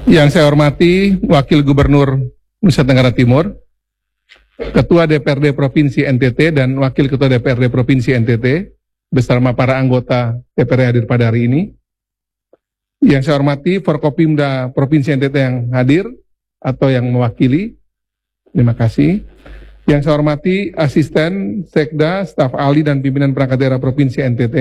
Yang saya hormati Wakil Gubernur Nusa Tenggara Timur, Ketua DPRD Provinsi NTT dan Wakil Ketua DPRD Provinsi NTT bersama para anggota DPRD hadir pada hari ini. Yang saya hormati Forkopimda Provinsi NTT yang hadir atau yang mewakili, terima kasih. Yang saya hormati Asisten Sekda, staf ahli dan pimpinan perangkat daerah Provinsi NTT,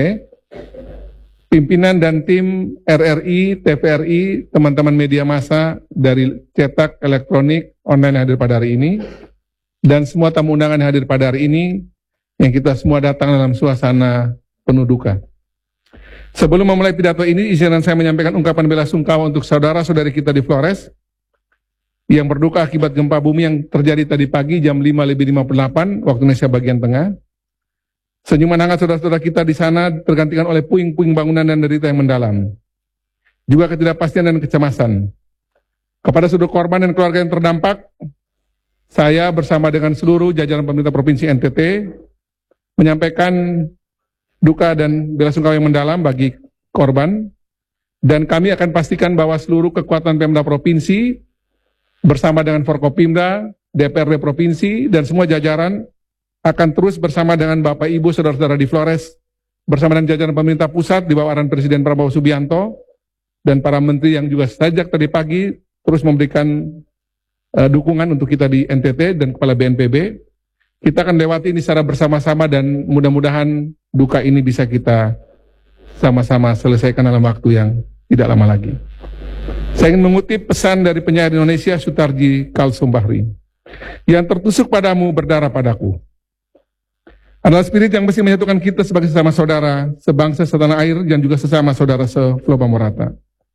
pimpinan dan tim RRI, TVRI, teman-teman media massa dari cetak, elektronik, online yang hadir pada hari ini, dan semua tamu undangan yang hadir pada hari ini, yang kita semua datang dalam suasana penuh duka. Sebelum memulai pidato ini, izinkan saya menyampaikan ungkapan bela sungkawa untuk saudara-saudari kita di Flores, yang berduka akibat gempa bumi yang terjadi tadi pagi jam 5:58 waktu Indonesia bagian tengah. Senyuman hangat saudara-saudara kita di sana tergantikan oleh puing-puing bangunan dan derita yang mendalam. Juga ketidakpastian dan kecemasan. Kepada seluruh korban dan keluarga yang terdampak, saya bersama dengan seluruh jajaran pemerintah Provinsi NTT menyampaikan duka dan bela sungkawa yang mendalam bagi korban, dan kami akan pastikan bahwa seluruh kekuatan Pemda Provinsi bersama dengan Forkopimda, DPRD Provinsi, dan semua jajaran akan terus bersama dengan Bapak Ibu saudara-saudara di Flores, bersama dengan jajaran pemerintah pusat di bawah arahan Presiden Prabowo Subianto dan para menteri yang juga sejak tadi pagi terus memberikan dukungan untuk kita di NTT dan Kepala BNPB. Kita akan lewati ini secara bersama-sama dan mudah-mudahan duka ini bisa kita sama-sama selesaikan dalam waktu yang tidak lama lagi. Saya ingin mengutip pesan dari penyair Indonesia Sutarji Kalsum Bahri. Yang tertusuk padamu berdarah padaku. Adalah spirit yang mesti menyatukan kita sebagai sesama saudara, sebangsa setanah air, dan juga sesama saudara se-Pulau Bamorata.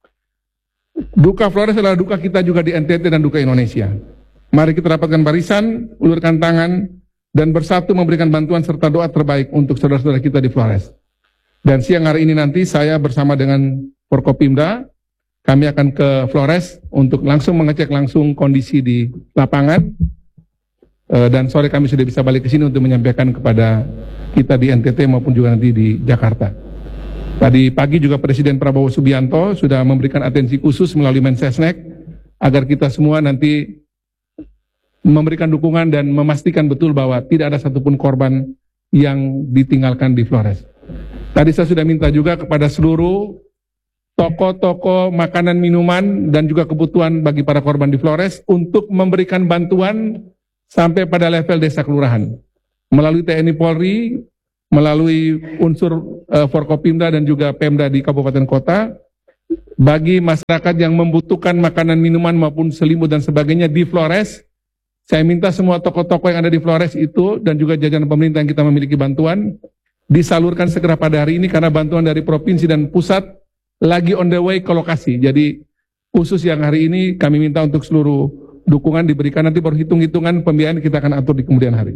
Duka Flores adalah duka kita juga di NTT dan duka Indonesia. Mari kita dapatkan barisan, ulurkan tangan, dan bersatu memberikan bantuan serta doa terbaik untuk saudara-saudara kita di Flores. Dan siang hari ini nanti saya bersama dengan Forkopimda, kami akan ke Flores untuk langsung mengecek langsung kondisi di lapangan. Dan sore kami sudah bisa balik ke sini untuk menyampaikan kepada kita di NTT maupun juga nanti di Jakarta. Tadi pagi juga Presiden Prabowo Subianto sudah memberikan atensi khusus melalui Mensesnek agar kita semua nanti memberikan dukungan dan memastikan betul bahwa tidak ada satupun korban yang ditinggalkan di Flores. Tadi saya sudah minta juga kepada seluruh toko-toko makanan, minuman, dan juga kebutuhan bagi para korban di Flores untuk memberikan bantuan sampai pada level desa kelurahan, melalui TNI Polri, melalui unsur Forkopimda dan juga Pemda di kabupaten kota, bagi masyarakat yang membutuhkan makanan, minuman maupun selimut dan sebagainya di Flores. Saya minta semua toko-toko yang ada di Flores itu dan juga jajaran pemerintah yang kita memiliki bantuan disalurkan segera pada hari ini, karena bantuan dari provinsi dan pusat lagi on the way ke lokasi. Jadi khusus yang hari ini kami minta untuk seluruh dukungan diberikan, nanti baru hitung-hitungan pembiayaan kita akan atur di kemudian hari.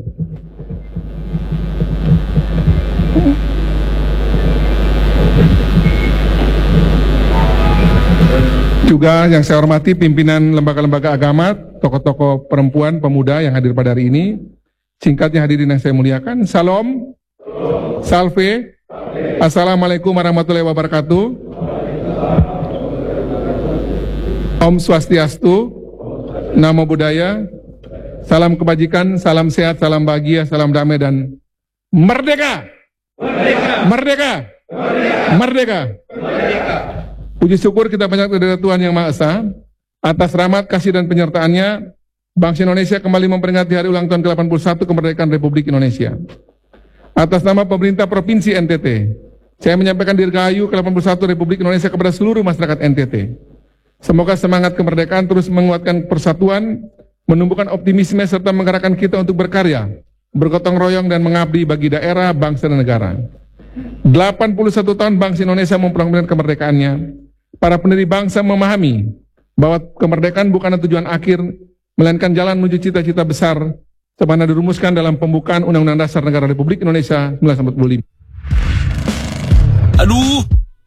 Juga yang saya hormati pimpinan lembaga-lembaga agama, tokoh-tokoh perempuan, pemuda yang hadir pada hari ini. Singkatnya hadirin yang saya muliakan, Salam, Salve, Assalamualaikum warahmatullahi wabarakatuh. Om Swastiastu, Namo Buddhaya, salam kebajikan, salam sehat, salam bahagia, salam damai, dan merdeka! Merdeka! Merdeka! Merdeka! Merdeka! Merdeka! Puji syukur kita banyak kepada Tuhan Yang Maha Esa, atas rahmat, kasih, dan penyertaannya, bangsa Indonesia kembali memperingati hari ulang tahun ke-81 kemerdekaan Republik Indonesia. Atas nama pemerintah Provinsi NTT, saya menyampaikan dirgahayu ke-81 Republik Indonesia kepada seluruh masyarakat NTT. Semoga semangat kemerdekaan terus menguatkan persatuan, menumbuhkan optimisme, serta menggerakkan kita untuk berkarya, bergotong royong, dan mengabdi bagi daerah, bangsa, dan negara. 81 tahun bangsa Indonesia memperoleh kemerdekaannya. Para pendiri bangsa memahami bahwa kemerdekaan bukanlah tujuan akhir, melainkan jalan menuju cita-cita besar, sebagaimana dirumuskan dalam pembukaan Undang-Undang Dasar Negara Republik Indonesia 1945. Aduh!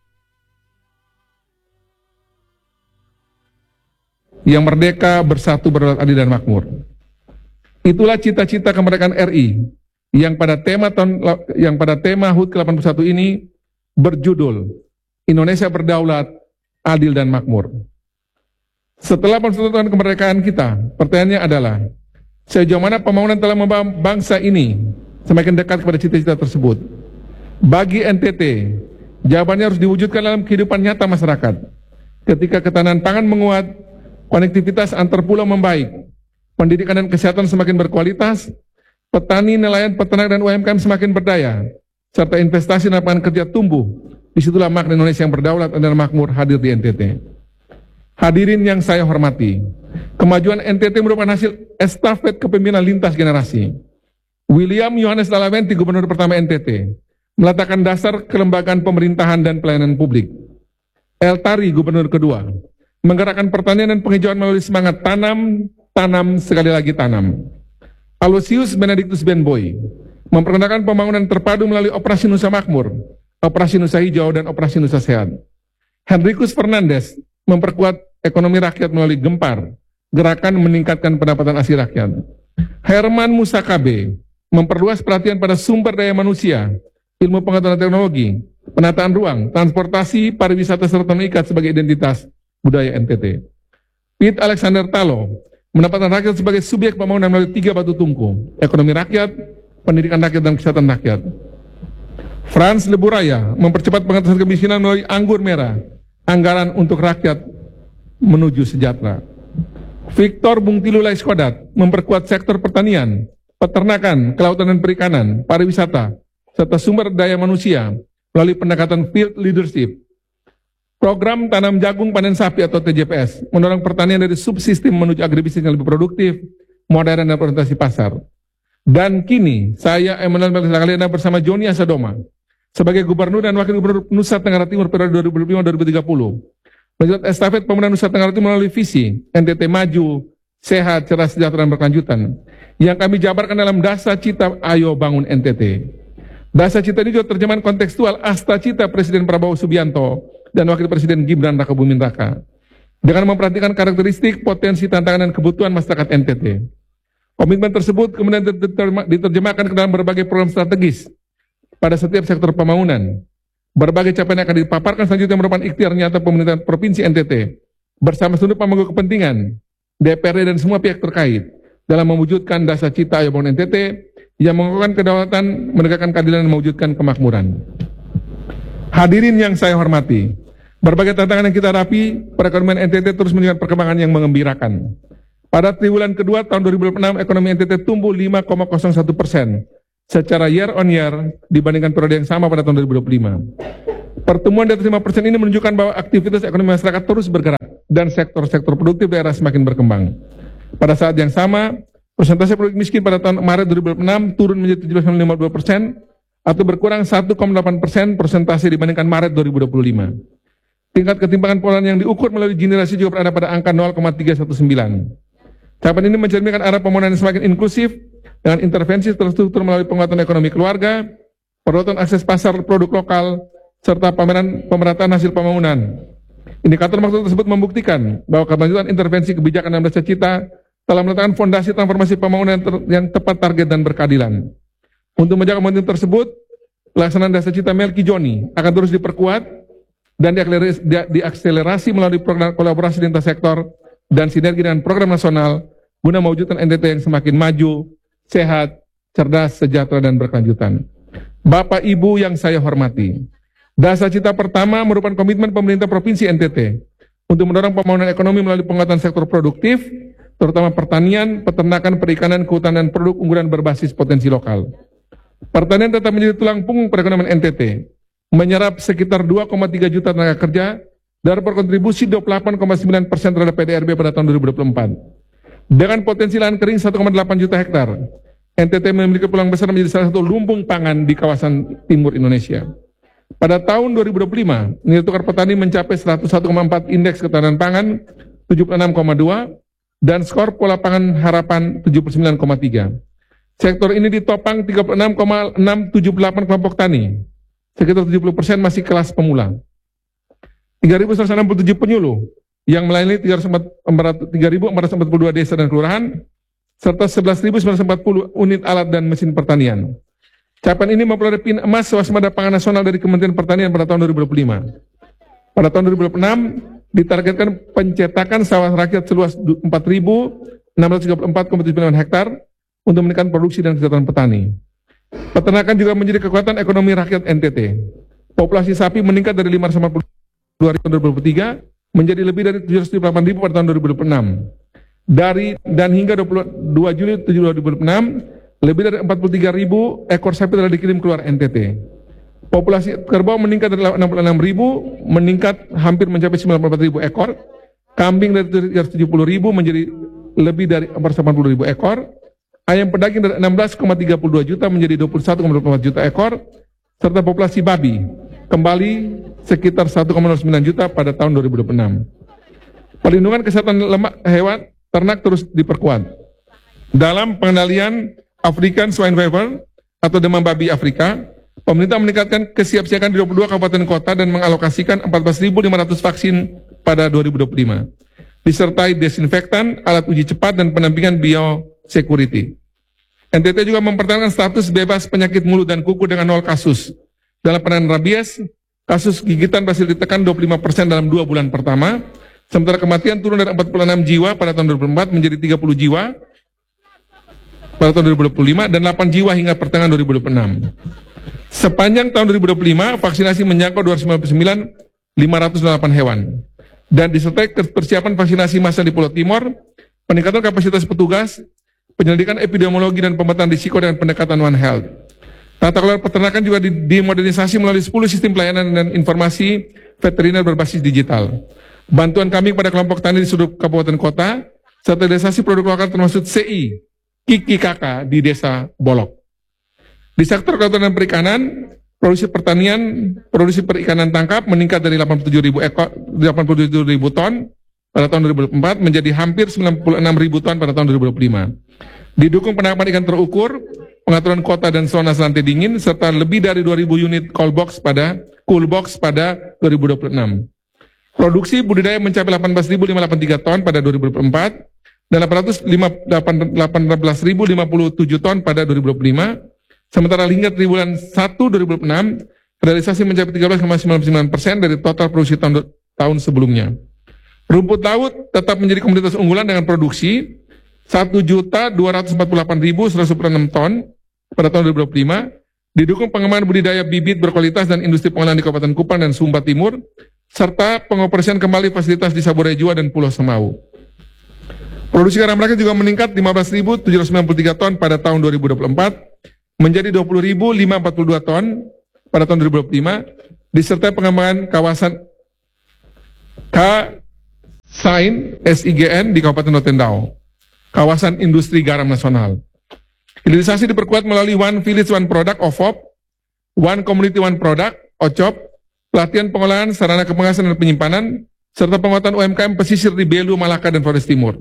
Yang merdeka, bersatu, berdaulat, adil, dan makmur. Itulah cita-cita kemerdekaan RI yang pada tema HUT ke-81 ini berjudul Indonesia Berdaulat, Adil, dan Makmur. Setelah 81 tahun kemerdekaan kita, pertanyaannya adalah, sejauh mana pembangunan telah membawa bangsa ini semakin dekat kepada cita-cita tersebut? Bagi NTT, jawabannya harus diwujudkan dalam kehidupan nyata masyarakat. Ketika ketahanan pangan menguat, konektivitas antar pulau membaik, pendidikan dan kesehatan semakin berkualitas, petani, nelayan, peternak, dan UMKM semakin berdaya, serta investasi dan lapangan kerja tumbuh, disitulah makna Indonesia yang berdaulat dan makmur hadir di NTT. Hadirin yang saya hormati, kemajuan NTT merupakan hasil estafet kepemimpinan lintas generasi. William Yohanes Dalamenti, Gubernur pertama NTT, meletakkan dasar kelembagaan pemerintahan dan pelayanan publik. El Tari, Gubernur kedua, menggerakkan pertanian dan penghijauan melalui semangat tanam, tanam, sekali lagi tanam. Aloysius Benedictus Benboy memperkenalkan pembangunan terpadu melalui Operasi Nusa Makmur, Operasi Nusa Hijau, dan Operasi Nusa Sehat. Henricus Fernandes memperkuat ekonomi rakyat melalui Gempar, gerakan meningkatkan pendapatan asli rakyat. Herman Musakabe memperluas perhatian pada sumber daya manusia, ilmu pengetahuan teknologi, penataan ruang, transportasi, pariwisata, serta mengikat sebagai identitas budaya NTT. Pete Alexander Talo menempatkan rakyat sebagai subjek pembangunan melalui 3 batu tungku, ekonomi rakyat, pendidikan rakyat, dan kesehatan rakyat. Franz Leburaya mempercepat pengentasan kemiskinan melalui anggur merah, anggaran untuk rakyat menuju sejahtera. Victor Bungtilu Laiskodat memperkuat sektor pertanian, peternakan, kelautan dan perikanan, pariwisata, serta sumber daya manusia melalui pendekatan field leadership. Program tanam jagung panen sapi atau TJPS mendorong pertanian dari subsistem menuju agribisnis yang lebih produktif, modern, dan orientasi pasar. Dan kini saya Emmanuel Melkiades bersama Joni Asadoma sebagai Gubernur dan Wakil Gubernur Nusa Tenggara Timur periode 2025-2030 melanjutkan estafet pembangunan Nusa Tenggara Timur melalui visi NTT maju, sehat, cerdas, sejahtera, dan berkelanjutan yang kami jabarkan dalam Dasa Cita Ayo Bangun NTT. Dasa Cita ini juga terjemahan kontekstual Asta Cita Presiden Prabowo Subianto dan Wakil Presiden Gibran Raka Buming Raka dengan memperhatikan karakteristik, potensi, tantangan, dan kebutuhan masyarakat NTT. Komitmen tersebut kemudian diterjemahkan ke dalam berbagai program strategis pada setiap sektor pembangunan. Berbagai capaian yang akan dipaparkan selanjutnya merupakan ikhtiar nyata pemerintahan Provinsi NTT bersama seluruh pemangku kepentingan, DPRD, dan semua pihak terkait dalam mewujudkan Dasa Cita Ayo Bangun NTT yang mengukuhkan kedaulatan, menegakkan keadilan, dan mewujudkan kemakmuran. Hadirin yang saya hormati, berbagai tantangan yang kita hadapi, perekonomian NTT terus menunjukkan perkembangan yang mengembirakan. Pada triwulan kedua tahun 2006, ekonomi NTT tumbuh 5,01% secara year on year dibandingkan periode yang sama pada tahun 2025. Pertumbuhan di atas 5% ini menunjukkan bahwa aktivitas ekonomi masyarakat terus bergerak dan sektor-sektor produktif daerah semakin berkembang. Pada saat yang sama, persentase penduduk miskin pada tahun Maret 2006 turun menjadi 17,52% atau berkurang 1,8% persentase dibandingkan Maret 2025. Tingkat ketimpangan pengeluaran yang diukur melalui generasi juga berada pada angka 0,319. Capaian ini mencerminkan arah pembangunan yang semakin inklusif dengan intervensi terstruktur melalui penguatan ekonomi keluarga, perluasan akses pasar produk lokal, serta pemerataan hasil pembangunan. Indikator maksud tersebut membuktikan bahwa kelanjutan intervensi kebijakan dan Dasa Cita telah meletakkan fondasi transformasi pembangunan yang tepat target dan berkeadilan. Untuk menjaga momentum tersebut, pelaksanaan Dasa Cita Melki Joni akan terus diperkuat dan diakselerasi melalui program kolaborasi lintas sektor dan sinergi dengan program nasional guna mewujudkan NTT yang semakin maju, sehat, cerdas, sejahtera, dan berkelanjutan. Bapak Ibu yang saya hormati, Dasa Cita pertama merupakan komitmen pemerintah Provinsi NTT untuk mendorong pembangunan ekonomi melalui penguatan sektor produktif, terutama pertanian, peternakan, perikanan, kehutanan, dan produk unggulan berbasis potensi lokal. Pertanian tetap menjadi tulang punggung perekonomian NTT, menyerap sekitar 2,3 juta tenaga kerja dan berkontribusi 28,9% terhadap PDRB pada tahun 2024. Dengan potensi lahan kering 1,8 juta hektar, NTT memiliki peluang besar menjadi salah satu lumbung pangan di kawasan timur Indonesia. Pada tahun 2025, nilai tukar petani mencapai 101,4, indeks ketahanan pangan 76,2, dan skor pola pangan harapan 79,3. Sektor ini ditopang 36,678 kelompok tani, sekitar 70% masih kelas pemula. 3.167 penyuluh yang melayani 3.442 desa dan kelurahan, serta 11.940 unit alat dan mesin pertanian. Capaian ini memperoleh PIN emas swasembada pangan nasional dari Kementerian Pertanian pada tahun 2025. Pada tahun 2006, ditargetkan pencetakan sawah rakyat seluas 4.634,79 hektar untuk meningkatkan produksi dan kesejahteraan petani. Peternakan juga menjadi kekuatan ekonomi rakyat NTT. Populasi sapi meningkat dari 542.000 tahun 2023 menjadi lebih dari 778.000 pada tahun 2026. Dan hingga 22 Juli 2026, lebih dari 43.000 ekor sapi telah dikirim keluar NTT. Populasi kerbau meningkat dari 66.000, meningkat hampir mencapai 94.000 ekor. Kambing dari 370.000 menjadi lebih dari 480.000 ekor. Ayam pedaging dari 16,32 juta menjadi 21,24 juta ekor. Serta populasi babi kembali sekitar 1,09 juta pada tahun 2026. Perlindungan kesehatan hewan ternak terus diperkuat. Dalam pengendalian African Swine Fever atau demam babi Afrika, pemerintah meningkatkan kesiapsiagaan di 22 kabupaten kota dan mengalokasikan 14.500 vaksin pada 2025. Disertai desinfektan, alat uji cepat, dan pendampingan biosecurity. NTT juga mempertahankan status bebas penyakit mulut dan kuku dengan 0 kasus. Dalam penanganan rabies, kasus gigitan berhasil ditekan 25% dalam 2 bulan pertama, sementara kematian turun dari 46 jiwa pada tahun 2004 menjadi 30 jiwa pada tahun 2025 dan 8 jiwa hingga pertengahan 2026. Sepanjang tahun 2025, vaksinasi menjangkau 299.508 hewan. Dan disertai persiapan vaksinasi massal di Pulau Timor, peningkatan kapasitas petugas, penyelidikan epidemiologi dan pemetaan risiko dengan pendekatan One Health. Tata kelola peternakan juga dimodernisasi melalui 10 sistem pelayanan dan informasi veteriner berbasis digital. Bantuan kami pada kelompok tani di seluruh kabupaten kota, serta realisasi produk lokal termasuk CI, Kiki KK di Desa Bolok. Di sektor kelautan dan perikanan, produksi pertanian, produksi perikanan tangkap meningkat dari 87.000 ton pada tahun 2004 menjadi hampir 96.000 ton pada tahun 2025. Didukung penangkapan ikan terukur, pengaturan kota dan zona selantai dingin, serta lebih dari 2.000 unit cool box pada 2026. Produksi budidaya mencapai 18.583 ton pada 2004 dan 18.057 ton pada 2025. Sementara hingga triwulan 1 2006, realisasi mencapai 13,99% dari total produksi tahun sebelumnya. Rumput laut tetap menjadi komoditas unggulan dengan produksi 1.248.196 ton pada tahun 2025, didukung pengembangan budidaya bibit berkualitas dan industri pengolahan di Kabupaten Kupang dan Sumba Timur, serta pengoperasian kembali fasilitas di Sabore Jua dan Pulau Semau. Produksi garam rakyat juga meningkat 15.793 ton pada tahun 2024, menjadi 20.542 ton pada tahun 2025, disertai pengembangan kawasan SIGN di Kabupaten Rotendao, kawasan industri garam nasional. Hilirisasi diperkuat melalui One Village One Product OVOP, One Community One Product OCOP, pelatihan pengolahan, sarana kepengasian dan penyimpanan, serta penguatan UMKM pesisir di Belu, Malaka, dan Flores Timur.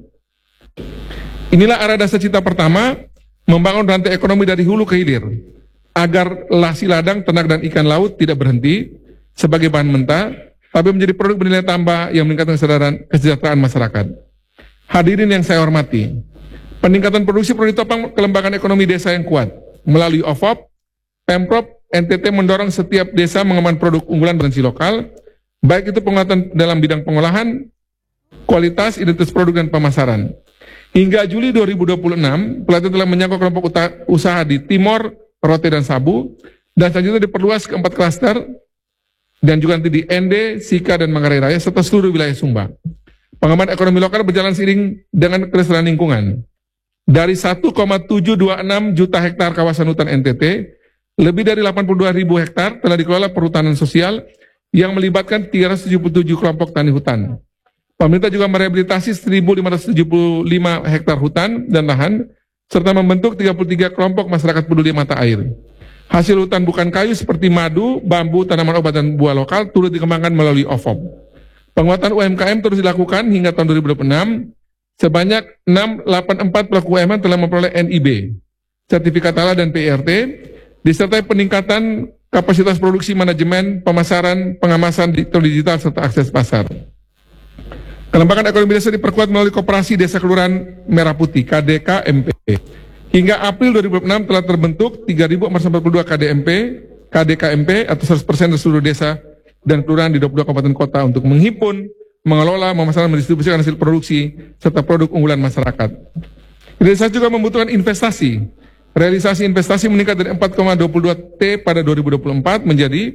Inilah arah dasar cita pertama, membangun rantai ekonomi dari hulu ke hilir, agar lasi ladang, ternak, dan ikan laut tidak berhenti sebagai bahan mentah, tapi menjadi produk bernilai tambah yang meningkatkan kesejahteraan masyarakat. Hadirin yang saya hormati, peningkatan produksi perlu ditopang kelembagaan ekonomi desa yang kuat. Melalui OVOP, Pemprov NTT mendorong setiap desa mengembangkan produk unggulan berbasis lokal, baik itu penguatan dalam bidang pengolahan, kualitas, identitas produk, dan pemasaran. Hingga Juli 2026, pelatihan telah menyangkut kelompok usaha di Timor, Rote, dan Sabu, dan selanjutnya diperluas ke 4 klaster, dan juga nanti di Ende, Sika, dan Manggarai Raya, serta seluruh wilayah Sumba. Pengembangan ekonomi lokal berjalan seiring dengan kelestarian lingkungan. Dari 1,726 juta hektar kawasan hutan NTT, lebih dari 82.000 hektar telah dikelola perhutanan sosial yang melibatkan 377 kelompok tani hutan. Pemerintah juga merehabilitasi 1.575 hektar hutan dan lahan, serta membentuk 33 kelompok masyarakat peduli mata air. Hasil hutan bukan kayu seperti madu, bambu, tanaman obat, dan buah lokal turut dikembangkan melalui OVOP. Penguatan UMKM terus dilakukan hingga tahun 2026. Sebanyak 684 pelaku UMKM telah memperoleh NIB, sertifikat halal dan PRT, disertai peningkatan kapasitas produksi, manajemen, pemasaran, pengemasan digital, serta akses pasar. Kelembagaan ekonomi desa diperkuat melalui Koperasi Desa Kelurahan Merah Putih (KDKMP). Hingga April 2006 telah terbentuk 3.442 KDKMP atau 100% dari seluruh desa dan kelurahan di 22 kabupaten kota untuk menghimpun mengelola, memasarkan, mendistribusikan hasil produksi, serta produk unggulan masyarakat. Hilirisasi juga membutuhkan investasi. Realisasi investasi meningkat dari 4,22 T pada 2024 menjadi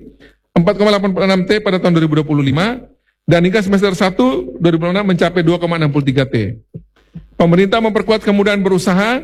4,86 T pada tahun 2025, dan hingga semester 1 2026 mencapai 2,63 T. Pemerintah memperkuat kemudahan berusaha,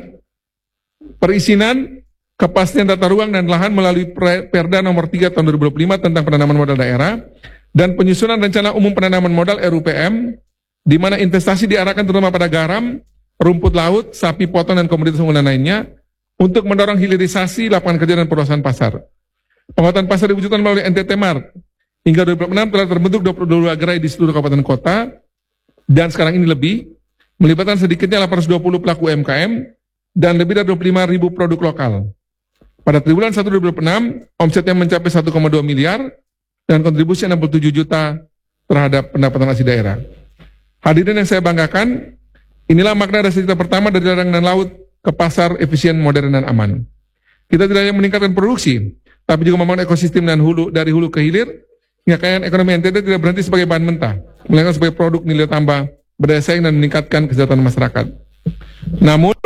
perizinan, kepastian tata ruang dan lahan melalui Perda nomor 3 tahun 2025 tentang penanaman modal daerah, dan penyusunan rencana umum penanaman modal RUPM, di mana investasi diarahkan terutama pada garam, rumput laut, sapi potong, dan komoditas unggulan lainnya, untuk mendorong hilirisasi lapangan kerja dan perluasan pasar. Penguatan pasar diwujudkan melalui NTT Mart. Hingga 2026 telah terbentuk 22 gerai di seluruh kabupaten kota, dan sekarang ini lebih, melibatkan sedikitnya 820 pelaku UMKM, dan lebih dari 25.000 produk lokal. Pada triwulan 1 2026, omsetnya mencapai 1,2 miliar, dan kontribusi 67 juta terhadap pendapatan asli daerah. Hadirin yang saya banggakan, inilah makna dasar kita pertama dari ladang dan laut ke pasar efisien, modern, dan aman. Kita tidak hanya meningkatkan produksi, tapi juga membangun ekosistem dan dari hulu ke hilir, hingga kekayaan ekonomi NTT tidak berhenti sebagai bahan mentah, melainkan sebagai produk nilai tambah, berdaya saing, dan meningkatkan kesejahteraan masyarakat. Namun,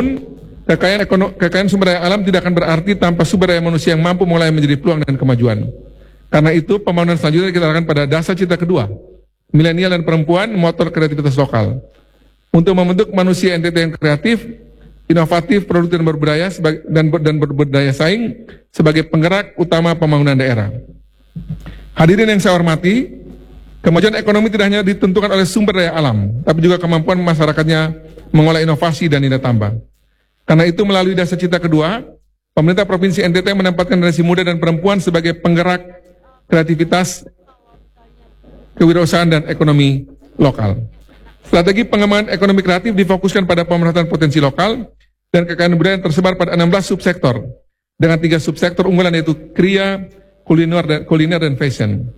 kekayaan sumber daya alam tidak akan berarti tanpa sumber daya manusia yang mampu mengolah menjadi peluang dan kemajuan. Karena itu, pembangunan selanjutnya kita lakukan pada dasar cita kedua, milenial dan perempuan, motor kreativitas lokal. Untuk membentuk manusia NTT yang kreatif, inovatif, produktif, dan berbudaya dan berbudaya saing sebagai penggerak utama pembangunan daerah. Hadirin yang saya hormati, kemajuan ekonomi tidak hanya ditentukan oleh sumber daya alam, tapi juga kemampuan masyarakatnya mengolah inovasi dan nilai tambah. Karena itu, melalui dasar cita kedua, pemerintah Provinsi NTT menempatkan generasi muda dan perempuan sebagai penggerak kreativitas, kewirausahaan, dan ekonomi lokal. Strategi pengembangan ekonomi kreatif difokuskan pada pemanfaatan potensi lokal dan kekayaan budaya yang tersebar pada 16 subsektor, dengan 3 subsektor unggulan yaitu kriya, kuliner, dan fashion.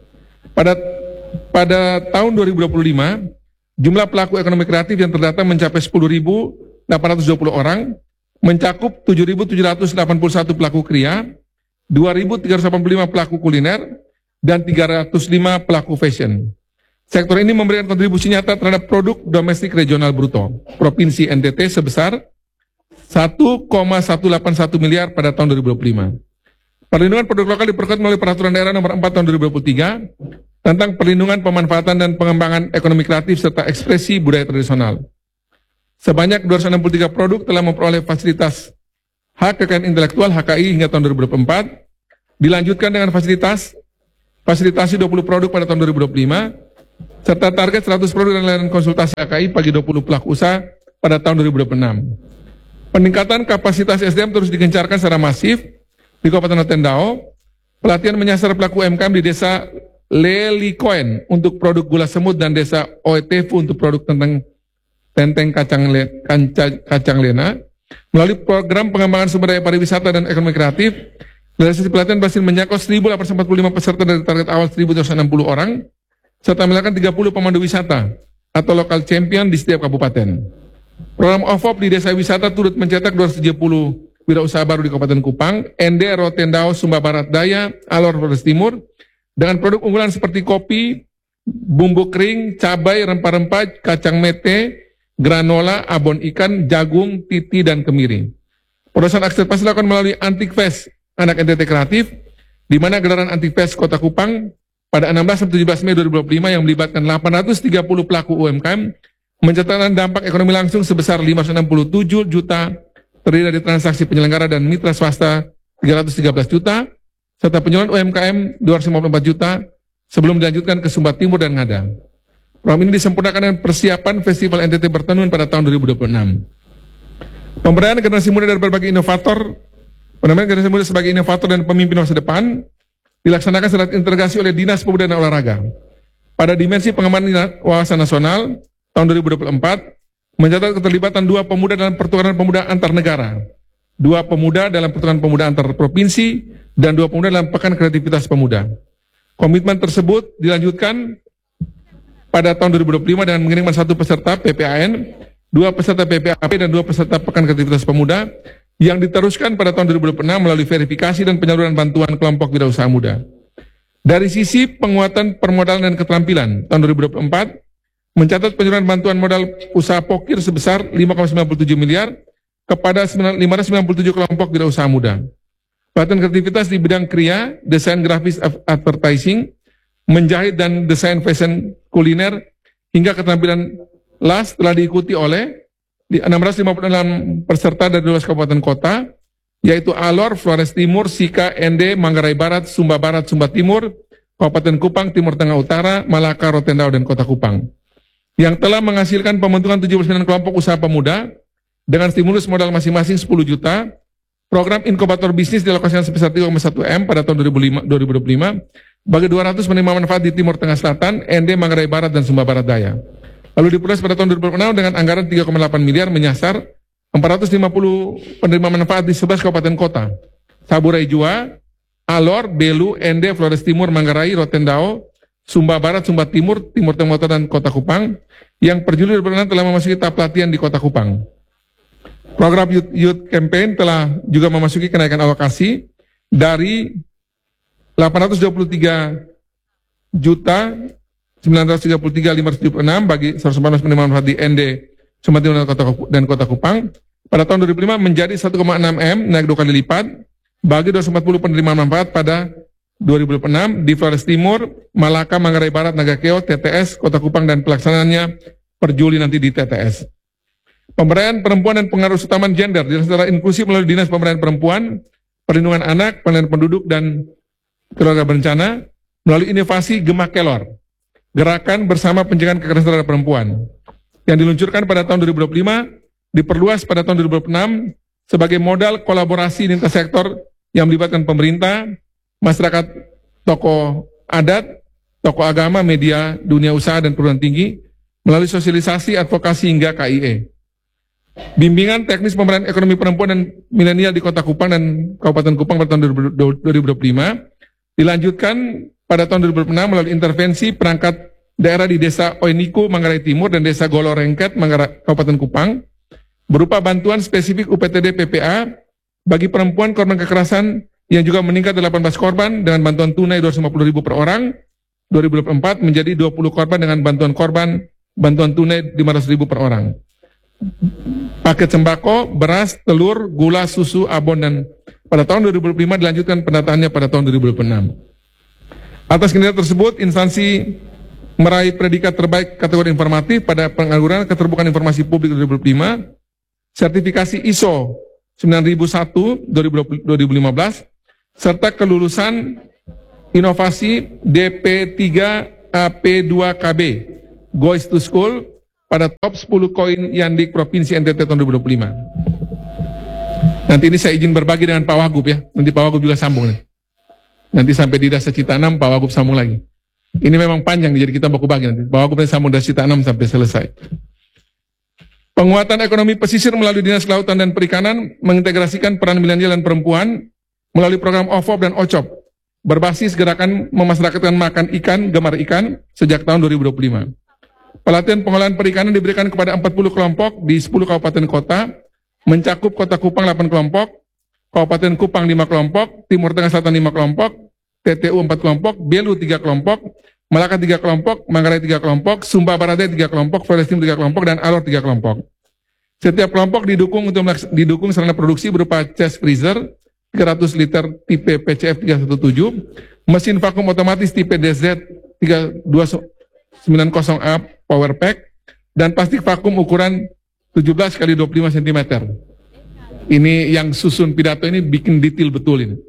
Pada tahun 2025, jumlah pelaku ekonomi kreatif yang terdata mencapai 10.820 orang, mencakup 7.781 pelaku kriya, 2.385 pelaku kuliner, dan 305 pelaku fashion. Sektor ini memberikan kontribusi nyata terhadap produk domestik regional bruto Provinsi NTT sebesar 1,181 miliar pada tahun 2025. Perlindungan produk lokal diperkuat melalui Peraturan Daerah Nomor 4 Tahun 2023 tentang perlindungan, pemanfaatan, dan pengembangan ekonomi kreatif serta ekspresi budaya tradisional. Sebanyak 263 produk telah memperoleh fasilitas hak kekayaan intelektual HKI hingga tahun 2024, dilanjutkan dengan fasilitasi 20 produk pada tahun 2025, serta target 100 produk dan layanan konsultasi HKI bagi 20 pelaku usaha pada tahun 2026. Peningkatan kapasitas SDM terus digencarkan secara masif di Kabupaten Rotendao. Pelatihan menyasar pelaku UMKM di Desa Lelikoen untuk produk gula semut dan Desa Oetefu untuk produk tenteng kacang lena. Melalui program pengembangan sumber daya pariwisata dan ekonomi kreatif, dari sisi pelatihan berhasil menjangkau 1.845 peserta dari target awal 1.260 orang, serta melakukan 30 pemandu wisata atau lokal champion di setiap kabupaten. Program OFOP di desa wisata turut mencetak 270 wirausaha baru di Kabupaten Kupang, Ende, Rotendao, Sumba Barat Daya, Alor, Flores Timur, dengan produk unggulan seperti kopi, bumbu kering, cabai, rempah-rempah, kacang mete, granola, abon ikan, jagung, titi, dan kemiri. Proses akses dilakukan melalui Antik Fest Anak NTT Kreatif, di mana gelaran Antik Fest Kota Kupang pada 16-17 Mei 2025 yang melibatkan 830 pelaku UMKM mencatatkan dampak ekonomi langsung sebesar 567 juta, terdiri dari transaksi penyelenggara dan mitra swasta 313 juta, serta penjualan UMKM 254 juta, sebelum dilanjutkan ke Sumba Timur dan Ngada. Program ini disempurnakan dengan persiapan Festival NTT Bertenun pada tahun 2026. Pemberdayaan generasi muda dan berbagai inovator, penampilan generasi muda sebagai inovator dan pemimpin masa depan, dilaksanakan secara integrasi oleh Dinas Pemuda dan Olahraga. Pada dimensi pengembangan wawasan nasional, tahun 2024, mencatat keterlibatan 2 pemuda dalam pertukaran pemuda antar negara, 2 pemuda dalam pertukaran pemuda antar provinsi, dan 2 pemuda dalam pekan kreativitas pemuda. Komitmen tersebut dilanjutkan pada tahun 2025 dengan mengirimkan 1 peserta PPAN, 2 peserta PPAP, dan 2 peserta pekan kreativitas pemuda, yang diteruskan pada tahun 2026 melalui verifikasi dan penyaluran bantuan kelompok wirausaha muda. Dari sisi penguatan permodalan dan keterampilan, tahun 2024, mencatat penyaluran bantuan modal usaha pokir sebesar 5,97 miliar kepada 597 kelompok wirausaha muda. Pelatihan kreativitas di bidang kriya, desain grafis advertising, menjahit dan desain fashion kuliner, hingga keterampilan las telah diikuti oleh 656 peserta dari 12 kabupaten kota, yaitu Alor, Flores Timur, Sika, Ende, Manggarai Barat, Sumba Timur, Kabupaten Kupang, Timur Tengah Utara, Malaka, Rotendao, dan Kota Kupang, yang telah menghasilkan pembentukan 79 kelompok usaha pemuda dengan stimulus modal masing-masing 10 juta, program inkubator bisnis dialokasikan sebesar 3,1 M pada tahun 2025 bagi 200 penerima manfaat di Timur Tengah Selatan, Ende, Manggarai Barat, dan Sumba Barat Daya. Lalu diproses pada tahun 2006 dengan anggaran 3,8 miliar menyasar 450 penerima manfaat di 11 kabupaten kota, Saburai Jua, Alor, Belu, Ende, Flores Timur, Manggarai, Rotendao, Sumba Barat, Sumba Timur, Timur Tengah Utara, dan Kota Kupang, yang per Juli 2006 telah memasuki tahap pelatihan di Kota Kupang. Program Youth Campaign telah juga memasuki kenaikan alokasi dari 823 juta 933.576 bagi 114 penerima manfaat di ND, Sumba Timur, dan Kota Kupang pada tahun 2005 menjadi 1,6 M, naik 2 kali lipat bagi 240 penerima manfaat pada 2006 di Flores Timur, Malaka, Manggarai Barat, Nagakeo, TTS, Kota Kupang, dan pelaksanaannya per Juli nanti di TTS. Pemberdayaan perempuan dan pengaruh utama gender secara inklusif melalui Dinas Pemberdayaan Perempuan, Perlindungan Anak, Pelindungan Penduduk, dan Keluarga Berencana melalui inovasi Gemah Kelor, Gerakan Bersama Pencegahan Kekerasan Terhadap Perempuan, yang diluncurkan pada tahun 2025, diperluas pada tahun 2026 sebagai modal kolaborasi lintas sektor yang melibatkan pemerintah, masyarakat, tokoh adat, tokoh agama, media, dunia usaha, dan perguruan tinggi melalui sosialisasi, advokasi, hingga KIE. Bimbingan teknis pemberdayaan ekonomi perempuan dan milenial di Kota Kupang dan Kabupaten Kupang pada tahun 2025 dilanjutkan pada tahun 2006 melalui intervensi perangkat daerah di Desa Oiniku, Manggarai Timur, dan Desa Golorengket, Kabupaten Kupang, berupa bantuan spesifik UPTD PPA bagi perempuan korban kekerasan yang juga meningkat 18 korban dengan bantuan tunai 250.000 per orang, 2024 menjadi 20 korban dengan bantuan tunai 500.000 per orang. Paket sembako, beras, telur, gula, susu, abon, dan pada tahun 2025 dilanjutkan pendataannya pada tahun 2026. Atas kinerja tersebut, instansi meraih predikat terbaik kategori informatif pada pengaturan keterbukaan informasi publik 2025, sertifikasi ISO 9001 2015, serta kelulusan inovasi DP3AP2KB Goes to School pada top 10 koin Yandik Provinsi NTT tahun 2025. Nanti ini saya izin berbagi dengan Pak Wagub ya. Nanti Pak Wagub juga sambung nih. Nanti sampai di Desa Citanam Pak Wagub sambung lagi. Ini memang panjang jadi kita baku bagi nanti. Pak Wagub nanti sambung dari Citanam sampai selesai. Penguatan ekonomi pesisir melalui Dinas Kelautan dan Perikanan mengintegrasikan peran milenial dan perempuan melalui program OFOP dan OCOP berbasis gerakan memasyarakatkan makan ikan, gemar ikan sejak tahun 2025. Pelatihan pengolahan perikanan diberikan kepada 40 kelompok di 10 kabupaten kota, mencakup Kota Kupang 8 kelompok, Kabupaten Kupang 5 kelompok, Timur Tengah Selatan 5 kelompok, TTU 4 kelompok, Belu 3 kelompok, Malaka 3 kelompok, Manggarai 3 kelompok, Sumba Barat 3 kelompok, Flores Timur 3 kelompok, dan Alor 3 kelompok. Setiap kelompok didukung sarana produksi berupa chest freezer 300 liter tipe PCF 317, mesin vakum otomatis tipe DZ 3290A Power Pack, dan plastik vakum ukuran 17 x 25 cm. Ini yang susun pidato ini bikin detail betul ini.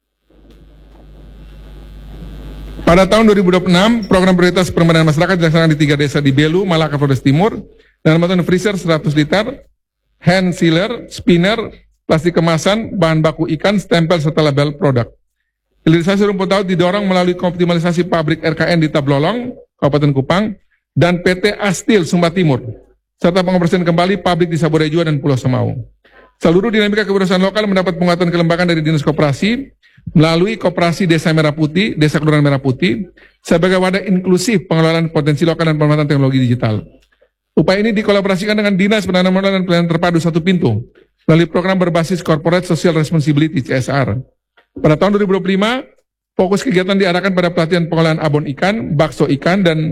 Pada tahun 2026, program prioritas pemberdayaan masyarakat dilaksanakan di 3 desa di Belu, Malaka, Flores Timur, dengan bantuan freezer 100 liter, hand sealer, spinner, plastik kemasan, bahan baku ikan, stempel, serta label produk. Hilirisasi rumput laut didorong melalui optimalisasi pabrik RKN di Tablolong, Kabupaten Kupang, dan PT Astil Sumba Timur, serta pengoperasian kembali pabrik di Saburai Jua dan Pulau Semau. Seluruh dinamika kewirausahaan lokal mendapat penguatan kelembagaan dari Dinas Koperasi melalui Koperasi Desa Merah Putih, Desa Kelurahan Merah Putih, sebagai wadah inklusif pengelolaan potensi lokal dan pemanfaatan teknologi digital. Upaya ini dikolaborasikan dengan Dinas Penanaman Modal dan Pelayanan Terpadu Satu Pintu melalui program berbasis Corporate Social Responsibility CSR. Pada tahun 2025, fokus kegiatan diarahkan pada pelatihan pengolahan abon ikan, bakso ikan, dan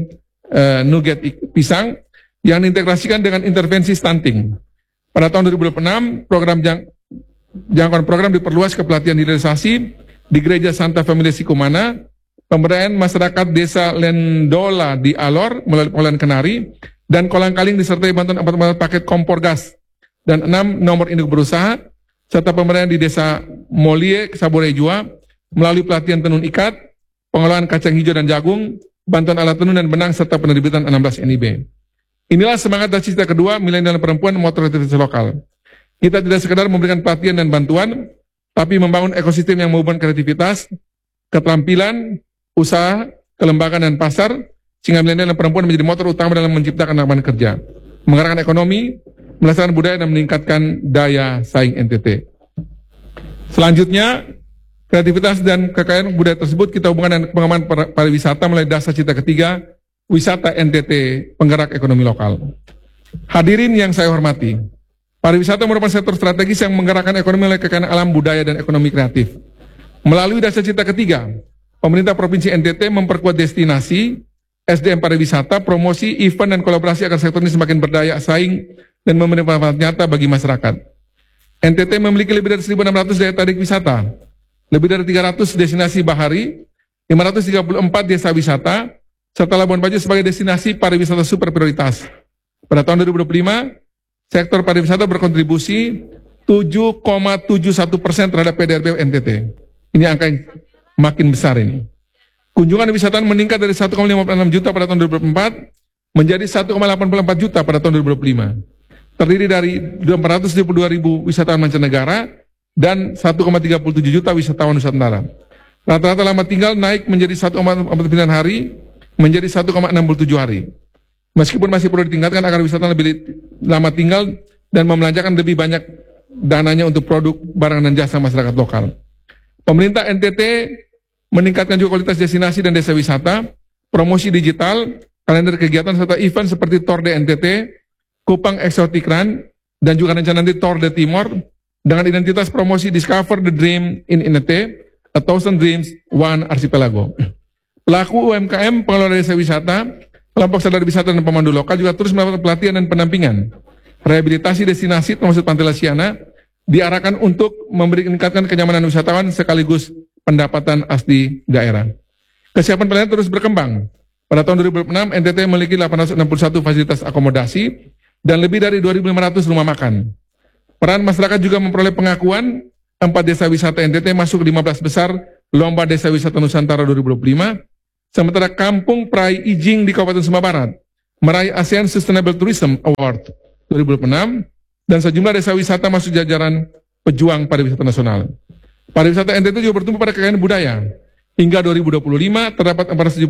nugget pisang yang diintegrasikan dengan intervensi stunting. Pada tahun 2006, jangkauan program diperluas ke pelatihan hilirisasi di Gereja Santa Familia Sikumana, pemberdayaan masyarakat Desa Lendola di Alor melalui pengolahan kenari, dan kolang-kaling disertai bantuan 4 paket kompor gas, dan 6 nomor induk berusaha, serta pemberdayaan di Desa Molie, Saborejua, melalui pelatihan tenun ikat, pengolahan kacang hijau dan jagung, bantuan alat tenun dan benang, serta penerbitan 16 NIB. Inilah semangat dan cita kedua milenial perempuan motor kreativitas lokal. Kita tidak sekedar memberikan pelatihan dan bantuan, tapi membangun ekosistem yang menghubungkan kreativitas, keterampilan, usaha, kelembagaan dan pasar, sehingga milenial dan perempuan menjadi motor utama dalam menciptakan lapangan kerja, menggerakkan ekonomi, melestarikan budaya dan meningkatkan daya saing NTT. Selanjutnya, kreativitas dan kekayaan budaya tersebut kita hubungkan dengan pengembangan pariwisata melalui dasar cita ketiga, wisata NTT penggerak ekonomi lokal. Hadirin yang saya hormati, pariwisata merupakan sektor strategis yang menggerakkan ekonomi melalui kekayaan alam, budaya, dan ekonomi kreatif. Melalui dasar cita ketiga, pemerintah Provinsi NTT memperkuat destinasi, SDM pariwisata, promosi, event, dan kolaborasi agar sektor ini semakin berdaya saing dan memberi manfaat nyata bagi masyarakat. NTT memiliki lebih dari 1.600 daya tarik wisata, lebih dari 300 destinasi bahari, 534 desa wisata, serta Labuan Bajo sebagai destinasi pariwisata super prioritas. Pada tahun 2025, sektor pariwisata berkontribusi 7,71% terhadap PDRB NTT. Ini angka yang makin besar ini. Kunjungan wisatawan meningkat dari 1,56 juta pada tahun 2004 menjadi 1,84 juta pada tahun 2025. Terdiri dari 472.000 wisatawan mancanegara dan 1,37 juta wisatawan Nusantara. Rata-rata lama tinggal naik menjadi 1,49 hari, menjadi 1,67 hari. Meskipun masih perlu ditingkatkan agar wisatawan lebih lama tinggal dan membelanjakan lebih banyak dananya untuk produk, barang, dan jasa masyarakat lokal. Pemerintah NTT meningkatkan juga kualitas destinasi dan desa wisata, promosi digital, kalender kegiatan, serta event seperti Tour de NTT, Kupang Exotic Run, dan juga rencana nanti Tour de Timor, dengan identitas promosi Discover the Dream in NTT, A Thousand Dreams, One Archipelago. Pelaku UMKM, pengelola desa wisata, kelompok sadar wisata dan pemandu lokal juga terus melakukan pelatihan dan pendampingan. Rehabilitasi destinasi termasuk Pantai Lasiana diarahkan untuk meningkatkan kenyamanan wisatawan sekaligus pendapatan asli daerah. Kesiapan pelayanan terus berkembang. Pada tahun 2006, NTT memiliki 861 fasilitas akomodasi dan lebih dari 2.500 rumah makan. Peran masyarakat juga memperoleh pengakuan 4 desa wisata NTT masuk 15 besar Lomba Desa Wisata Nusantara 2025, sementara Kampung Prai Ijing di Kabupaten Sumba Barat meraih ASEAN Sustainable Tourism Award 2006 dan sejumlah desa wisata masuk jajaran pejuang pariwisata nasional. Pariwisata NTT juga bertumbuh pada kekayaan budaya. Hingga 2025 terdapat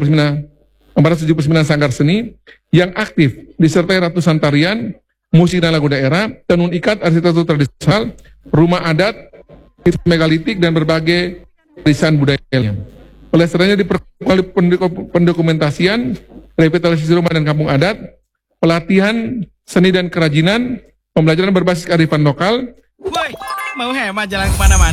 479 sanggar seni yang aktif disertai ratusan tarian, musik dan lagu daerah, tenun ikat, arsitektur tradisional, rumah adat, megalitik, dan berbagai warisan budaya. Pelestariannya diperkuat pendokumentasian, revitalisasi rumah dan kampung adat, pelatihan seni dan kerajinan, pembelajaran berbasis kearifan lokal. Woi, mau hemat jalan kemana-mana?